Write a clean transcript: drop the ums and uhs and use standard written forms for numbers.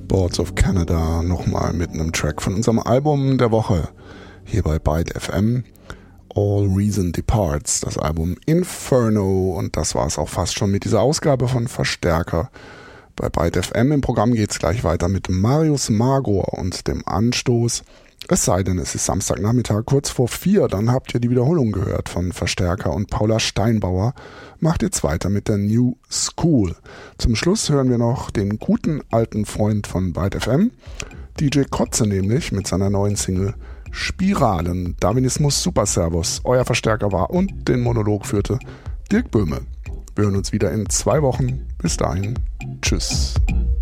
Boards of Canada nochmal mit einem Track von unserem Album der Woche hier bei Byte FM. All Reason Departs, das Album Inferno, und das war es auch fast schon mit dieser Ausgabe von Verstärker bei Byte FM. Im Programm geht es gleich weiter mit Marius Magor und dem Anstoß. Es sei denn, es ist Samstagnachmittag kurz vor 4, dann habt ihr die Wiederholung gehört von Verstärker und Paula Steinbauer. Macht jetzt weiter mit der New School. Zum Schluss hören wir noch den guten alten Freund von Byte FM, DJ Kotze nämlich, mit seiner neuen Single Spiralen. Darwinismus Superservus, euer Verstärker war und den Monolog führte Dirk Böhme. Wir hören uns wieder in 2 Wochen. Bis dahin. Tschüss.